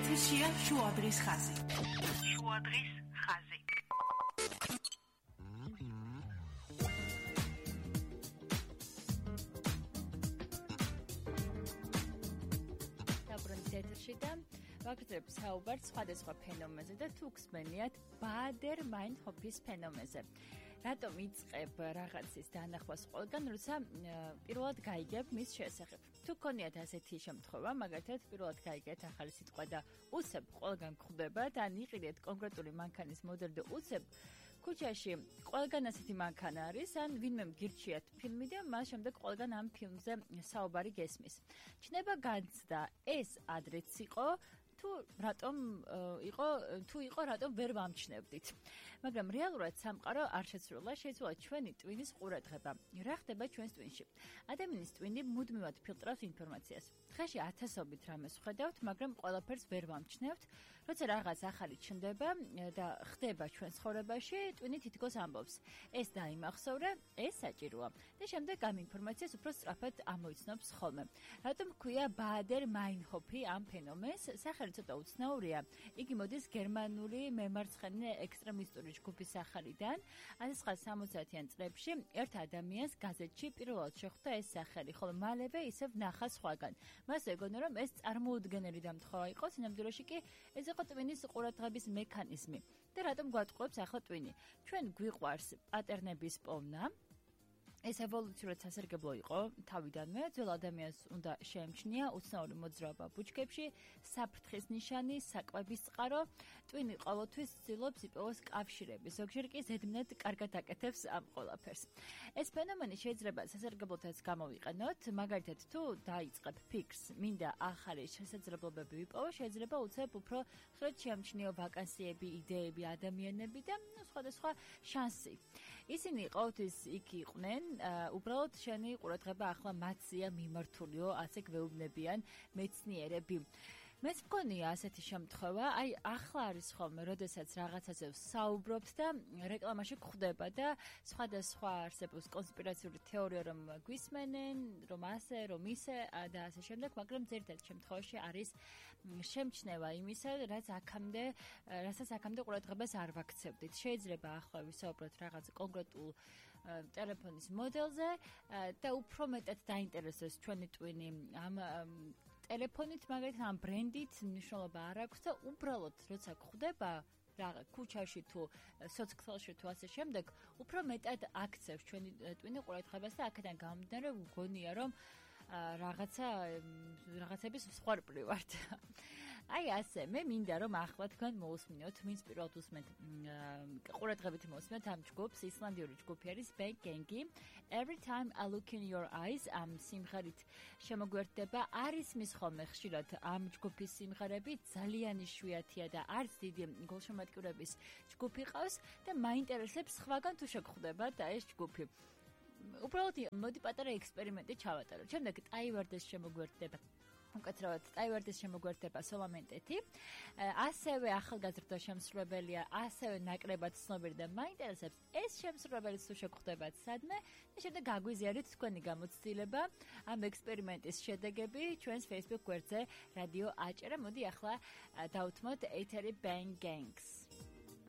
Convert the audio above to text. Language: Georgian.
ეთერშია შუადრის ხაზი. შუადრის ხაზი. დაბრუნდით ეთერში და ვაგრძელებ საუბარს სხვადასხვა ფენომენზე და თუ გსმენიათ ბადერ-მაინჰოფის ფენომენზე. რატომ იწყებ რაღაცის დანახვას ყველგან, როცა პირველად გაიგებ მის შესახებ. თუ გქონიათ ასეთი შემთხვევა, მაგალითად, პირველად გაიგეთ ახალი სიტყვა და უცებ ყველგან გვხვდებათ, ან იყიდეთ კონკრეტული მანქანის მოდელი და უცებ ქუჩაში ყველგან ასეთი მანქანა არის, ან ვინმე გირჩიათ ფილმი და მას შემდეგ ყველგან ამ ფილმზე საუბარი გესმის. ჩნება განცდა, ეს ადრეც იყო, თუ იყო რატომ ვერ ვამჩნევდით. მაგრამ რეალურად სამყარო არ შეცვლილა, შეიძლება ჩვენი ტვინის ყურადღება. რა ხდება ჩვენს ტვინში? ადამიანის ტვინი მუდმივად ფილტრავს ინფორმაციას. დღეში ათასობით რამეს ვხედავთ, მაგრამ ყველაფერს ვერ ვამჩნევთ. როცა რაღაც ახალი ჩნდება და ხდება ჩვენ ცხოვრებაში, ტვინი თითქოს ამბობს. ეს დაიმახსოვრე, ეს საჭიროა. და შემდეგ ამ ინფორმაციას უფრო სწრაფად ამოიცნობს ხოლმე. რატომ ქვია ბადერ-მაინჰოფი ამ ფენომენს? ცოტა უცნაურია. იგი მოდის გერმანული მემარცხენე ექსტრემისტული ჯგუფის სახელიდან. 1960-იან წლებში ერთ ადამიანს გაზეთში პირველად შეხვდა ეს სახელი, ხოლო მალევე ისევ ნახა სხვაგან. მას ეგონა, რომ ეს წარმოუდგენელი დამთხოვა იყო, სინამდვილეში კი ეს იყო ტვინის ყურადღების მექანიზმი. და რატომ გვატყუებს ახლა ტვინი? ჩვენ გვიყვარს პატერნების პოვნა. ეს ევოლუციურად სასარგებლო იყო თავიდანვე, ძველ ადამიანს უნდა შეემჩნია უცნაური მოძრაობა ბუჩქებში, საფრთხის ნიშანი, საკვების წყარო, ტვინი ყოველთვის ცდილობს იპოვოს კავშირები, ზოგჯერ კი ზედმეტ კარგად აკეთებს ამ ყველაფერს. ეს ფენომენი შეიძლება სასარგებლოთაც გამოვიყენოთ, მაგალითად თუ დაიწყებ ფიქრს, მინდა ახალი შესაძლებლობები ვიპოვო, შეიძლება უცებ უფრო ხშირად შეამჩნიო ვაკანსიები, იდეები, ადამიანები და სხვადასხვა შანსი. ისინი ყოველთვის იქ იყვნენ, უბრალოდ შენი ყურადღება ახლა მათზეა მიმართულიო, ასე გვეუბნებიან მეცნიერები. მეც მგონია ასეთი შემთხვევა, ახლა არის ხოლმე, როდესაც რაღაცაზე ვსაუბრობთ და რეკლამაში გვხვდება და სხვადასხვა არსებობს კონსპირაციული თეორია, რომ გვისმენენ, რომ ასე, რომ ისე და ასე შემდეგ, მაგრამ ძირითადად შემთხვევაში არის შემჩნევა იმისა, რასაც აქამდე ყურადღებას არ ვაქცევდით. შეიძლება ახლა ვისაუბროთ რაღაც კონკრეტულ ტელეფონის მოდელზე და უფრო მეტად დაინტერესოს ჩვენი ტვინი ამ ტელეფონით, მაგალითად ამ ბრენდით მნიშვნელობა არ აქვს და უბრალოდ როცა გვხვდება ქუჩაში თუ სოციალში თუ ასე შემდეგ, უფრო მეტად აქცევს ჩვენი ტვინი ყურადღებას და აქედან გამომდინარე ვგონია, რომ რაღაცების მსხვერპლი ვართ. ასე, მე მინდა რომ ახლა თქვენ მოусმინოთ, ვინც პირველად უსმენთ ყურადღებით მოусმინოთ ამ ჯგუფს, ისლანდიური ჯგუფი არის Bang Gang-ი. Every time I look in your eyes, ამ სიმღერით შემოგვერდება, არის მის ხოლმე ხშირად ამ ჯგუფის სიმღერები, ძალიან იშვიათია და არც დიდი გულშემატკივრების ჯგუფი ყავს და მაინტერესებს სხვაგან თუ შეგხვდებათ და ეს ჯგუფი. უბრალოდ მოდი პატარა ექსპერიმენტი ჩავატაროთ. შემდეგ ტაივარდეს შემოგვერდება. უკეთრად ტაივარდეს შემოგვერდება სოლამენტეთი. ასევე ახალგაზრდა შემსრულებელია, ასევე ნაკლებად ცნობილი და მაინტერესებს ეს შემსრულებელი თუ შეგხვდებათ სადმე და შემდეგ გაგვიზიარეთ თქვენი გამოცდილება ამ ექსპერიმენტის შედეგები ჩვენს Facebook გვერდზე რადიო აჭერა. მოდი ახლა დავუთმოთ ეთერი Bang Gangs.